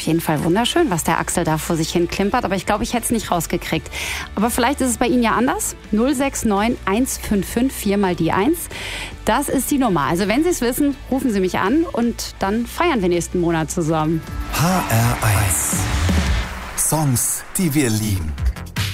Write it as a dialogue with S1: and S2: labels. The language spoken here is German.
S1: jeden Fall wunderschön, was der Axel da vor sich hin klimpert. Aber ich glaube, ich hätte es nicht rausgekriegt. Aber vielleicht ist es bei Ihnen ja anders. 069 155 4 mal die 1. Das ist die Nummer. Also wenn Sie es wissen, rufen Sie mich an und dann feiern wir nächsten Monat zusammen.
S2: HR1. Songs, die wir lieben.